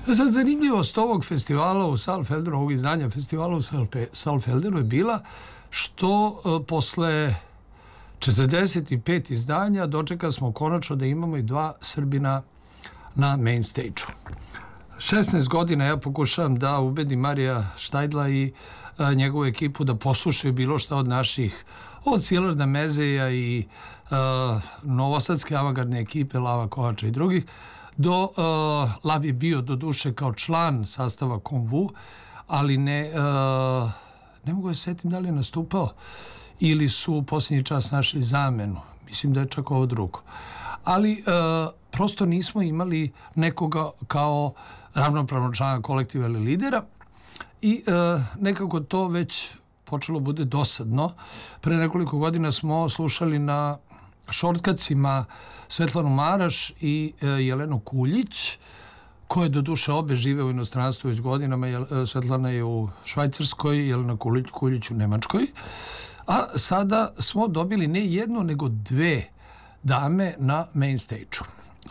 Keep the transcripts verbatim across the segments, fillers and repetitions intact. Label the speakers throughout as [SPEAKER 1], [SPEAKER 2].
[SPEAKER 1] Sad, zanimljivost ovog festivala u Saalfelderu, ovog izdanja festivala u Saalfelderu je bila što posle četrdeset pet izdanja dočekali smo konačno da imamo i dva Srbina na main stage-u. šesnaest godina ja pokušavam da ubedim Marija Štajdla i a, njegovu ekipu da poslušaju bilo šta od naših, od Silarda Mezeja i a, novosadske avangardne ekipe Lava Kovača i drugih, do a, Lav je bio do duše kao član sastava Konvu, ali ne, a, ne mogu da se setim da li je nastupao ili su u posljednji čas našli zamenu. Mislim da je čak ovo drugo. Ali a, prosto nismo imali nekoga kao ravnopravno člana kolektiva ili lidera i e, nekako to već počelo bude dosadno. Pre nekoliko godina smo slušali na šortkacima Svetlanu Maraš i e, Jelenu Kuljić, koje do duše obe žive u inostranstvu već godinama. Jel, Svetlana je u Švajcarskoj, Jelena Kuljić, Kuljić u Nemačkoj. A sada smo dobili ne jedno, nego dve dame na main stage-u.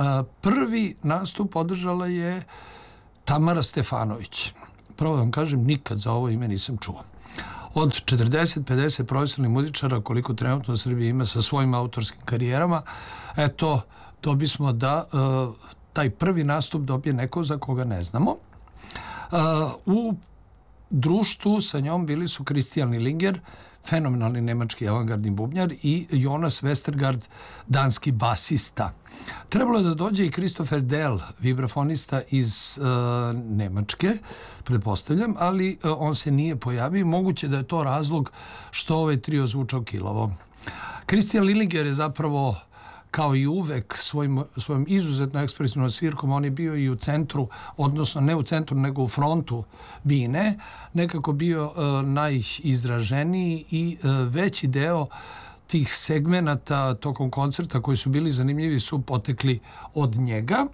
[SPEAKER 1] Prvi nastup održala je Tamara Stefanović. Prvo da vam kažem, nikad za ovo ime nisam čuo. Od četrdeset pedeset profesionalnih muzičara koliko trenutno Srbija ima sa svojim autorskim karijerama, eto, dobili smo da uh, taj prvi nastup dobije neko za koga ne znamo. Uh, u društvu sa njom bili su Christian Lillinger, fenomenalni nemački avangardni bubnjar, i Jonas Westergaard, danski basista. Trebalo je da dođe i Christopher Dell, vibrafonista iz uh, Nemačke, pretpostavljam, ali uh, on se nije pojavio. Moguće da je to razlog što ovaj trio zvučao kilovo. Christian Lillinger je zapravo, kao i uvek, svojim, svojim izuzetno ekspresivnom svirkom, on je bio i u centru, odnosno ne u centru, nego u frontu bine, nekako bio uh, najizraženiji i uh, veći deo tih segmenata tokom koncerta koji su bili zanimljivi su potekli od njega.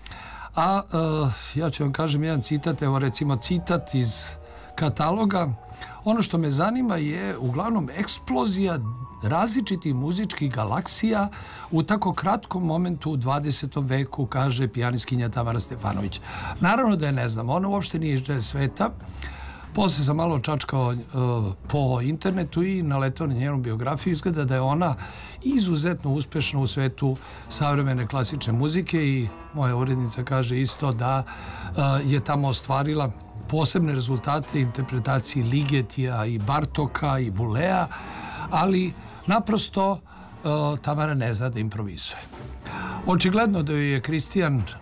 [SPEAKER 1] A uh, ja ću vam kažem jedan citat, evo recimo citat iz kataloga. Ono što me zanima je uglavnom eksplozija različitih muzičkih galaksija u tako kratkom momentu u dvadesetom veku, kaže pijanistkinja Tamara Stefanović. Naravno da je ne znam, ona uopšte nije iz jazz sveta. Posle sam malo čačkao uh, po internetu i naletao na njenu biografiju. Izgleda da je ona izuzetno uspešna u svetu savremene klasične muzike i moja urednica kaže isto da uh, je tamo ostvarila posebne rezultate interpretacije Ligetija i Bartoka i Bulea, ali naprosto uh, Tamara ne zna da improvizuje. Očigledno da joj je Kristijan uh,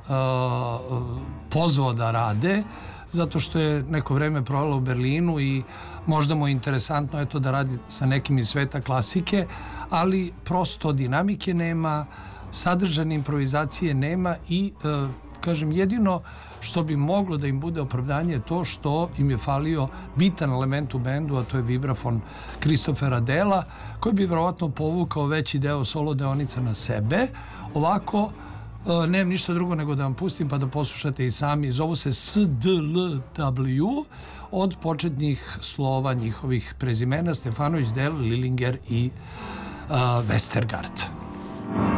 [SPEAKER 1] pozvao da rade, zato što je neko vreme provela u Berlinu i možda mu je interesantno eto, da radi sa nekim iz sveta klasike, ali prosto dinamike nema, sadržane improvizacije nema i uh, kažem, jedino što bi moglo da im bude opravdanje je to što im je falio bitan element u bendu, a to je vibrafon Christophera Della, koji bi vjerovatno povukao veći deo solo deonica na sebe. Ovako, nemam ništa drugo nego da vam pustim pa da poslušate i sami. Zovu se S D L W od početnih slova njihovih prezimena: Stefanović, Dell, Lillinger i uh, Westergaard.